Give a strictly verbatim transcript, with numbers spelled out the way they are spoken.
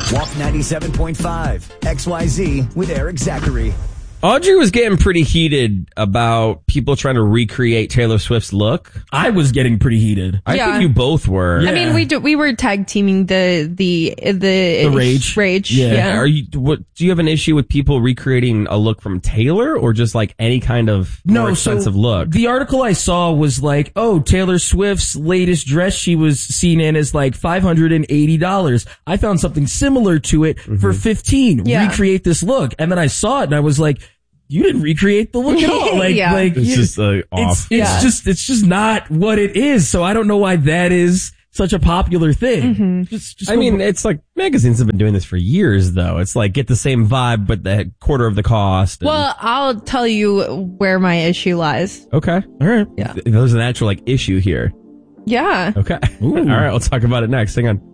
Walk ninety-seven point five, X Y Z with Eric Zachary. Audrey was getting pretty heated about people trying to recreate Taylor Swift's look. I was getting pretty heated. I Yeah. think you both were. I mean, we do, we were tag teaming the the the, The rage. rage. Yeah. Yeah. Are you? What do you have an issue with people recreating a look from Taylor, or just like any kind of more No, so expensive look? the article I saw was like, oh, Taylor Swift's latest dress she was seen in is like five hundred eighty dollars. I found something similar to it for fifteen. Yeah. Recreate this look. And then I saw it and I was like, you didn't recreate the look at all. Like, Yeah. like It's you- just uh, it's, off. it's Yeah. just, it's just not what it is. So I don't know why that is such a popular thing. Mm-hmm. Just, just I mean, it's like magazines have been doing this for years, though. It's like get the same vibe, but the quarter of the cost. and- Well, I'll tell you where my issue lies. okay, all right. Yeah. There's an actual like issue here. Yeah. Okay, all right. We'll talk about it next. Hang on.